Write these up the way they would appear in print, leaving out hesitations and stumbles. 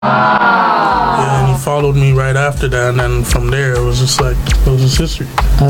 Yeah, and he followed me right after that, and then from there it was just history.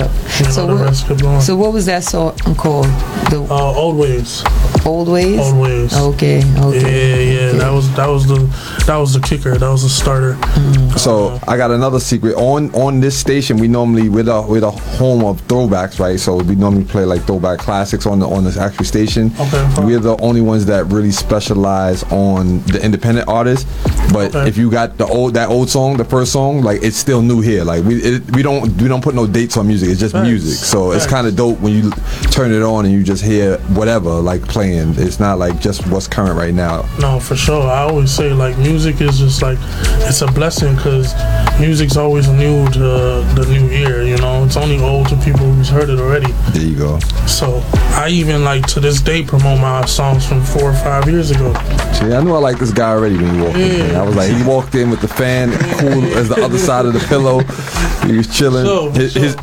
So what was that song called? Old Ways. Old Ways. Old Ways. Okay. Yeah. Okay. That was the kicker. That was the starter. So I got another secret. On this station, we're the home of throwbacks, right? So we normally play like throwback classics on this actual station. Okay. We're the only ones that really specialize on the independent artists. But if you got that old song, the first song, like it's still new here. Like we don't put no dates on music. It's just music. So it's kind of dope when you turn it on and you just hear whatever like playing. It's not like just what's current right now. No, for sure. I always say like music is just like it's a blessing because music's always new to the new ear. You know, it's only old to people who's heard it already. There you go. So I even like to this day promote my songs from 4 or 5 years ago. See, I knew I liked this guy already when he walked in. I was like, he walked in with the fan cool as the other side of the pillow. He was chilling.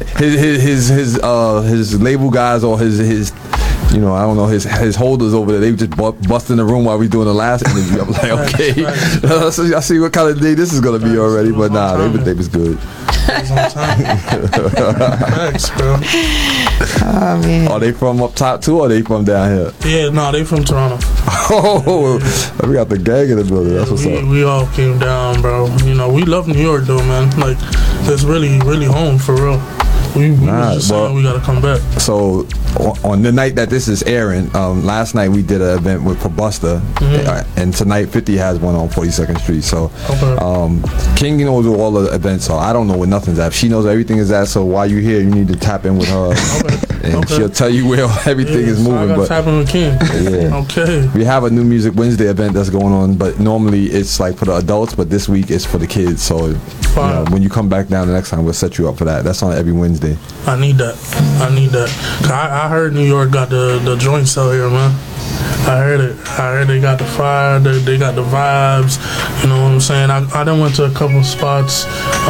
His label guys or his I don't know, his holders over there, they just bust in the room while we doing the last interview. I'm like, okay, I see what kind of day this is gonna be already. But nah, they was good. Thanks, bro. Oh man. Are they from up top too, or are they from down here? Yeah, no, they from Toronto. We got the gang in the building. That's what's up. We all came down, bro. You know, we love New York though, man. Like, it's really, really home for real. We was just saying we gotta come back. So on the night that this is airing, last night we did an event for Busta, and tonight 50 has one on 42nd Street. So King knows where all the events are. I don't know where nothing's at. She knows everything is at. So while you're here, you need to tap in with her, and she'll tell you where everything is moving. I gotta tap in with King. Yeah. Okay. We have a New Music Wednesday event that's going on, but normally it's like for the adults, but this week it's for the kids. So when you come back down the next time, we'll set you up for that. That's on every Wednesday. I need that. Cause I heard New York got the joints out here, man. I heard it. I heard they got the fire. They got the vibes. You know what I'm saying? I done went to a couple spots.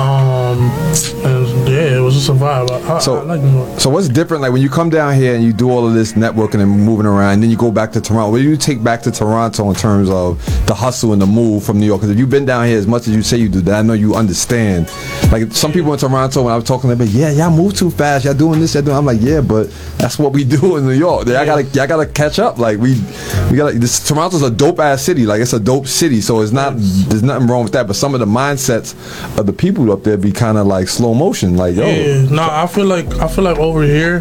And yeah, it was just a vibe. I like New York. So what's different? Like when you come down here and you do all of this networking and moving around, and then you go back to Toronto. What do you take back to Toronto in terms of the hustle and the move from New York? Because if you've been down here as much as you say you do, that I know you understand. Like some people in Toronto, when I was talking to them, y'all move too fast. Y'all doing this. I'm like, yeah, but that's what we do in New York. Y'all gotta catch up. Like we gotta. Toronto's a dope ass city. Like it's a dope city. So it's not. There's nothing wrong with that. But some of the mindsets of the people up there be kind of like slow motion. Like yo. Yeah. No, I feel like over here,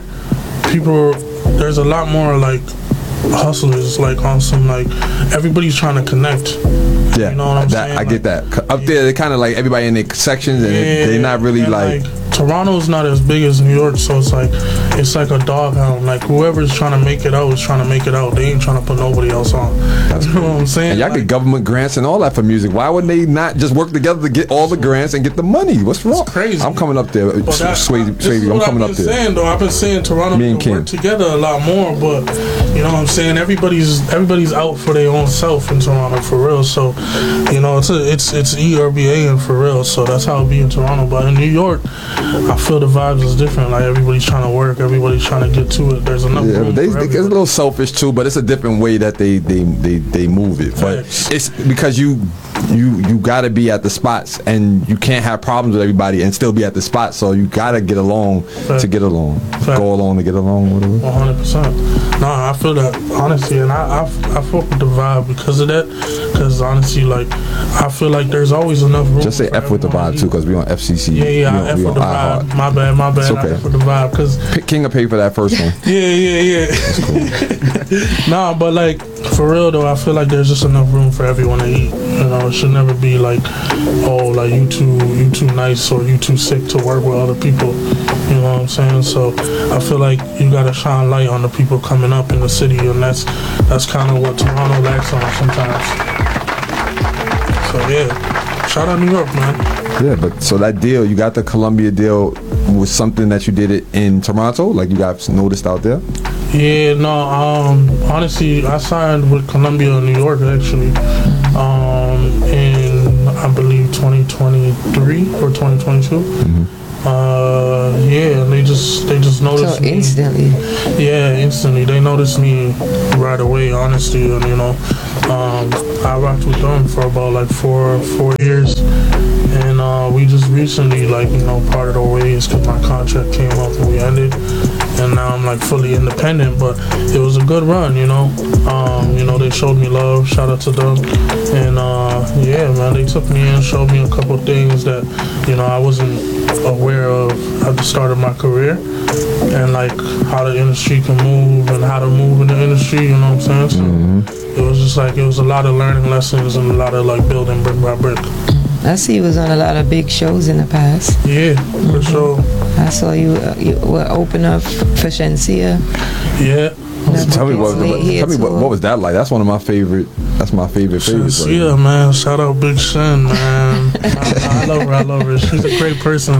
there's a lot more like hustlers, like on some like everybody's trying to connect. Yeah, you know what I'm saying? I get that. Up there, they're kind of like everybody in their sections, and they're not really like Toronto's not as big as New York, so it's like a doghound. Like whoever's trying to make it out is trying to make it out. They ain't trying to put nobody else on. You know what I'm saying? And y'all get government grants and all that for music. Why would they not just work together to get all the grants and get the money? What's wrong? It's crazy. I'm coming up there, Swayze. I'm coming up there. I've been saying Toronto can work together a lot more, but you know what I'm saying? Everybody's out for their own self in Toronto for real. So you know it's ERBA and for real. So that's how it be in Toronto. But in New York, I feel the vibes is different. Like everybody's trying to work, everybody's trying to get to it. There's enough room for everybody. It's a little selfish too, but it's a different way that they move it. But it's because you got to be at the spots, and you can't have problems with everybody and still be at the spot. So you got to get along to get along, go along to get along. Whatever. 100%. No, I feel that honestly, and I fuck with the vibe because of that. Because honestly, like I feel like there's always enough room. Just say F with the vibe too, because we on FCC. Yeah, I F with the vibe. My bad. It's okay. I F with the vibe because King will pay for that first one. Yeah. That's cool. Nah, but like for real though, I feel like there's just enough room for everyone to eat. You know, it should never be like, oh, like you too nice or you too sick to work with other people. You know what I'm saying? So I feel like you gotta shine light on the people coming up in the city, and that's kind of what Toronto lacks on sometimes. So yeah, shout out New York, man. Yeah, but so that deal, you got the Columbia deal, was something that you did it in Toronto, like you guys noticed out there? Yeah, no, honestly, I signed with Columbia in New York actually, in I believe 2023 or 2022. Yeah, and they just noticed me. Instantly. Yeah, instantly. They noticed me right away, honestly, and you know, I rocked with them for about like four years, and we just recently parted our ways because my contract came up and we ended, and now I'm like fully independent. But it was a good run, they showed me love. Shout out to them, and yeah, man, they took me in, showed me a couple things that I wasn't aware of at the start of my career, and like how the industry can move and how to move in the industry. You know what I'm saying? So it was just it was a lot of learning lessons and a lot of building brick by brick. I see you was on a lot of big shows in the past. Yeah, for sure. I saw you were open up for Shenseea. Yeah. Tell me what was that like? That's one of my favorite. That's my favorite. Shenseea, right, man. Shout out Big Shen, man. I love her. She's a great person.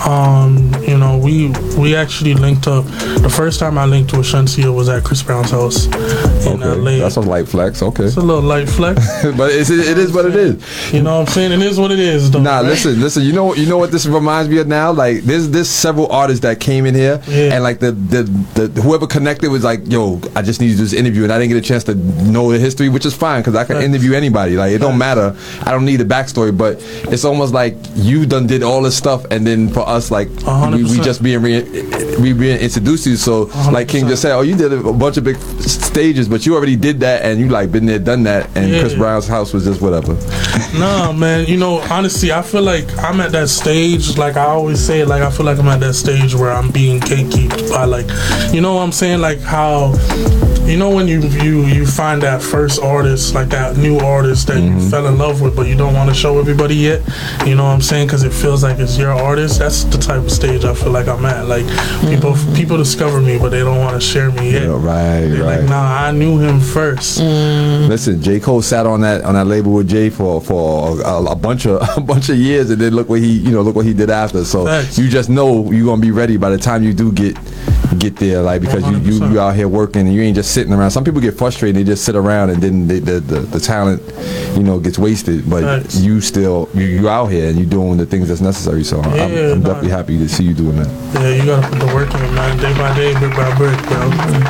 We actually linked up. The first time I linked with Shenseea was at Chris Brown's house in LA. That's a light flex. Okay. It's a little light flex. But it is what it is. You know what I'm saying? It is what it is, though. Nah, right? listen. You know what this reminds me of now? Like there's several artists that came in here, and like the whoever connected was like, yo, I just need to do this interview, and I didn't get a chance to know the history, which is fine because I can interview anybody. Like it don't matter. I don't need the backstory, but it's almost like you done did all this stuff, and then for us, like we just being introduced to you. So 100%. Like King just said, oh, you did a bunch of big stages, but you already did that, and you been there, done that, and Chris Brown's house was just whatever. Nah, man. Honestly, I feel like I'm at that stage. Like I always say, I feel like I'm at that stage where I'm being gatekeeped by what I'm saying, like how. When you find that first artist, like that new artist that you fell in love with, but you don't want to show everybody yet, you know what I'm saying? Because it feels like it's your artist. That's the type of stage I feel like I'm at. Like people discover me, but they don't want to share me yet. Right. Like, nah, I knew him first. Listen, J. Cole sat on that label with Jay for a bunch of years, and then look what he did after. So Thanks. You just know you're gonna be ready by the time you do get there, like because you out here working and you ain't just sitting around. Some people get frustrated, they just sit around and then the talent gets wasted, but Thanks. you out here and you doing the things that's necessary. So I'm definitely happy to see you doing that. Yeah, you gotta put the work in, man, day by day, brick by brick, bro.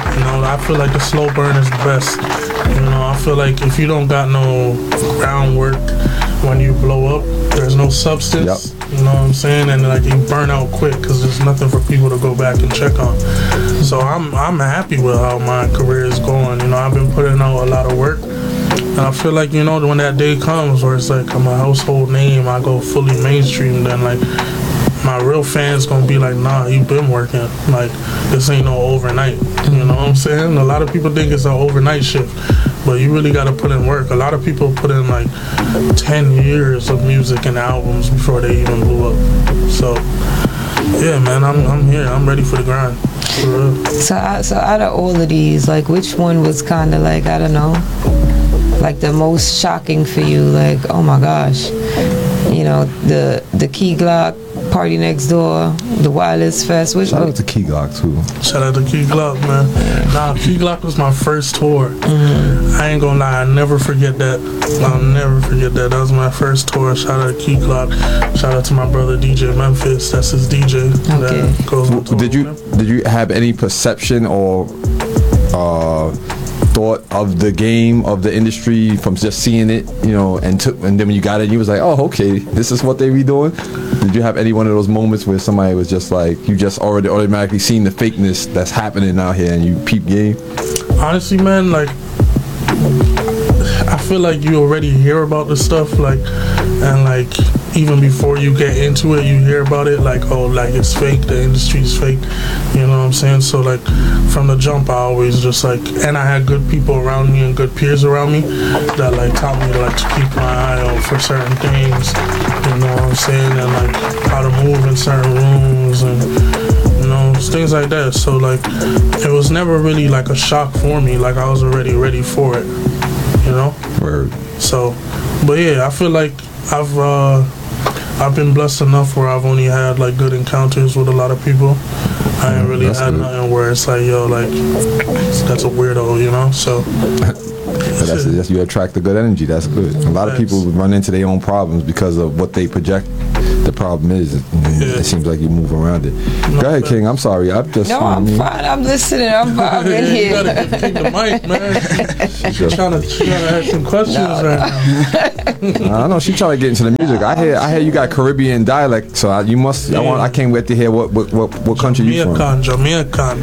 I feel like the slow burn is the best. I feel like if you don't got no groundwork when you blow up, there's no substance. Yep. You know what I'm saying? And you burn out quick because there's nothing for people to go back and check on. So I'm happy with how my career is going. I've been putting out a lot of work. And I feel like, when that day comes where it's like I'm a household name, I go fully mainstream, then my real fans gonna be like, nah, you been working. Like, this ain't no overnight. You know what I'm saying? A lot of people think it's an overnight shift, but you really gotta put in work. A lot of people put in 10 years of music and albums before they even blew up. So, yeah, man, I'm here. I'm ready for the grind. For real. So out of all of these, which one was kind of I don't know, the most shocking for you? Oh my gosh, the Key Glock, Party Next Door, the Wireless Fest. Shout out to Key Glock too. Shout out to Key Glock, man. Nah, Key Glock was my first tour. I ain't gonna lie, I'll never forget that. That was my first tour. Shout out to Key Glock. Shout out to my brother DJ Memphis. That's his DJ. Okay. That goes on tour. Did you have any perception or thought of the game, of the industry, from just seeing it, and then when you got it, you was like, oh, okay, this is what they be doing? Did you have any one of those moments where somebody was just like, you just already automatically seen the fakeness that's happening out here and you peep game? Honestly, man, I feel like you already hear about this stuff, and even before you get into it, you hear about it, it's fake, the industry's fake, you know what I'm saying? So, from the jump, I always just, and I had good people around me and good peers around me that, taught me, to keep my eye out for certain things, you know what I'm saying? And, how to move in certain rooms and, things like that. So, it was never really, a shock for me. I was already ready for it, Word. So, but yeah, I feel like I've been blessed enough where I've only had good ain't with a lot of people. I ain't really had nothing where it's yo, that's a weirdo, So that's you attract the good energy. That's good. A lot of people run into their own problems because of what they project. The problem is, it seems like you move around it. Go ahead, King. I'm sorry. I'm just. No, I'm fine. I'm listening. I'm vibing You here. gotta keep the mic, man. She's trying to ask some questions right now. I know she's trying to get into the music. I hear you got Caribbean dialect, so you must. I can't wait to hear what country you from. Jamaican.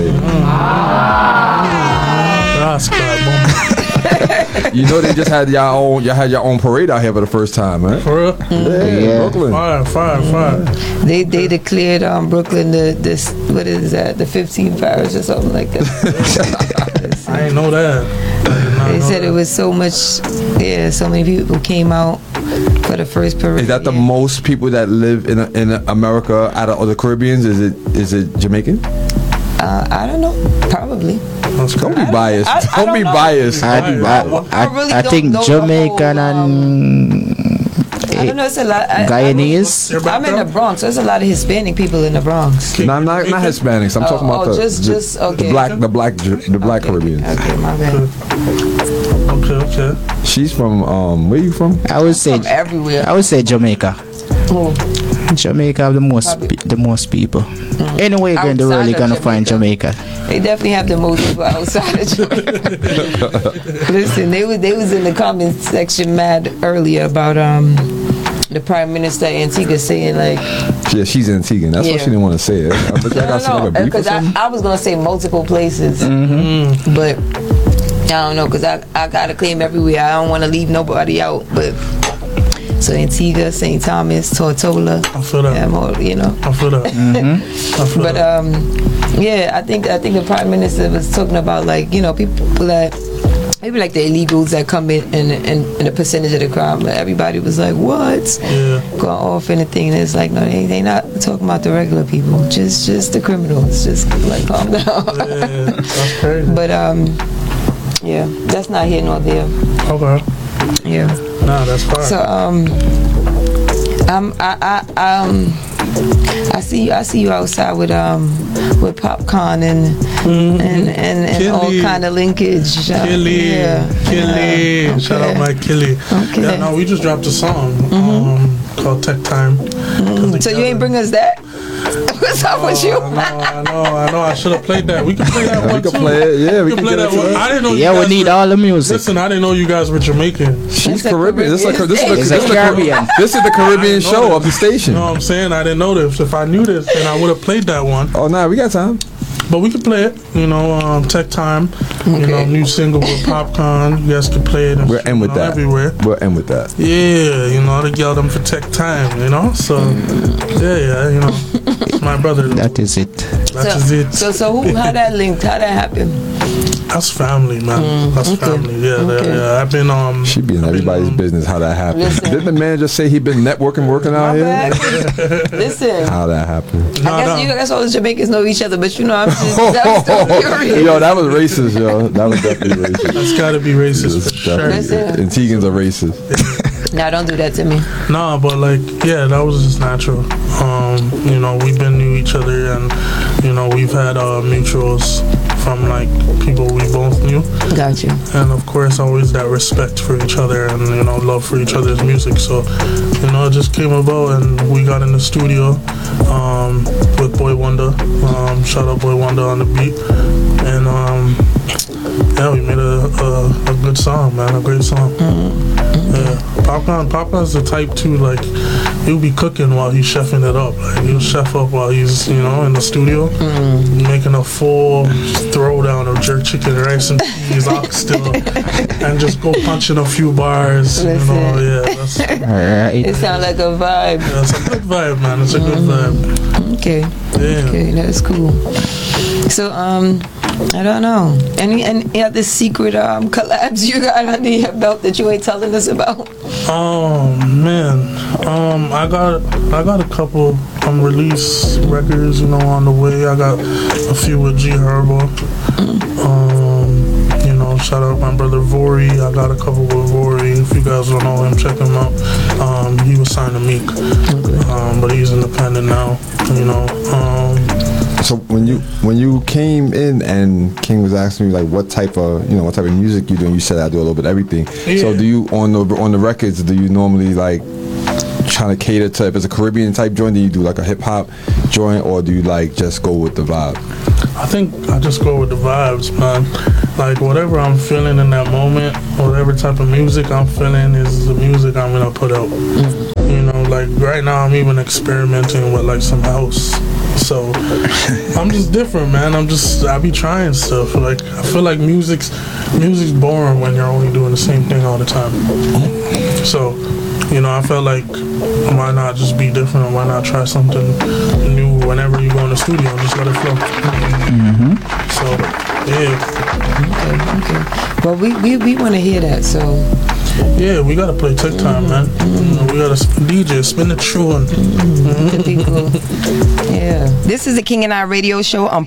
You know they just had y'all had your own parade out here for the first time, right? For real? Yeah. Brooklyn. Fire. They declared Brooklyn the 15th parish or something like that. I ain't know that. They said it was so much. Yeah, so many people came out for the first parade. Is that the most people that live in America out of the Caribbeans? Is it Jamaican? I don't know. Probably. Don't be biased. Don't be biased. I think Jamaican and I don't know. It's a lot. Guyanese. I'm in the Bronx. There's a lot of Hispanic people in the Bronx. No, not Hispanics. I'm talking about the black Caribbeans. Okay, my bad. Okay. She's from where you from? I would say From everywhere. I would say Jamaica. Oh. Jamaica have the most people. Anywhere you go in the world, you're gonna find Jamaica. They definitely have the most people outside of Jamaica. Listen, they was in the comment section mad earlier about the Prime Minister Antigua saying like. Yeah, she's Antigua. That's why she didn't want to say it. No, because I was gonna say multiple places, but I don't know because I gotta claim everywhere. I don't want to leave nobody out, but. So Antigua, St. Thomas, Tortola. I feel that. I feel that. But I think the Prime Minister was talking about like people that maybe like the illegals that come in the percentage of the crime. But everybody was like, what? Yeah. Going off anything. And it's like no, they not talking about the regular people. Just the criminals. Just like calm down. Yeah, that's crazy. But yeah, that's not here nor there. Okay. Yeah. Nah, that's fine. So I see you outside with popcorn and all kind of linkage. Killy. Shout out my Killy. Okay. Yeah, no, we just dropped a song called Tech Time. So you ain't bring us that? What's up with you? I know. I should have played that. We can play that one We can too. play it. Yeah, we can play get that it. one. I didn't know. Yeah, we need all the music. Listen, I didn't know you guys were Jamaican. She's It's a Caribbean. This is It's a Caribbean. This is the Caribbean show of the station. You know what I'm saying? I didn't know this. If I knew this, then I would have played that one. Oh, nah, we got time. But we can play it. Tech Time. New single with Popcorn. You guys can play it. We'll end with that. Everywhere. We'll end with that. Yeah, to yell them for Tech Time. So yeah. It's my brother. That is it. That is it. So how that linked? How that happened? That's family, man. That's family. Yeah. I've been She be in everybody's business how that happened. Listen. Didn't the man just say he been working out here? Listen. How that happened? I guess all the Jamaicans know each other, but I'm just curious. Yo, that was racist, yo. That was definitely racist. That's gotta be racist for sure. Listen. Antiguans are racist. Nah, don't do that to me. Nah, but that was just natural. We've been knew each other, and we've had mutuals from people we both knew. Got you. And of course, always that respect for each other and love for each other's music. So it just came about, and we got in the studio with Boy Wonder. Shout out Boy Wonder on the beat, and we made a good song, man, a great song. Yeah, Popcorn's the type too, he'll be cooking while he's chefing it up. He'll chef up while he's in the studio, making a full throwdown of jerk chicken, rice and peas, oxtail, and just go punching a few bars. That's Alright. It sounds like a vibe. Yeah, it's a good vibe, man. It's a good vibe. Okay. Yeah. Okay, that's cool. So I don't know. Any other secret collabs you got under your belt that you ain't telling us about? Oh man, I got a couple release records, on the way. I got a few with G Herbo. Shout out my brother Vori. I got a couple with Vori. If you guys don't know him, check him out. He was signed to Meek, but he's independent now. So when you came in and King was asking you like what type of music you do, and you said I do a little bit of everything. Yeah. So do you on the records, do you normally like trying to cater to, if it's a Caribbean type joint, do you do like a hip hop joint, or do you like just go with the vibe? I think I just go with the vibes, man. Like whatever I'm feeling in that moment, whatever type of music I'm feeling is the music I'm gonna put out. You know, like right now I'm even experimenting with like some house. So I'm just different, man. I be trying stuff. Like I feel like music's boring when you're only doing the same thing all the time. So, you know, I felt like why not just be different? Why not try something new whenever you go in the studio and just let it flow? So, yeah. Okay. Well, we want to hear that, so. Yeah, we gotta play Tech Time, man. You know, we gotta DJ, spin the tune. The people. Yeah. This is the King and I radio show on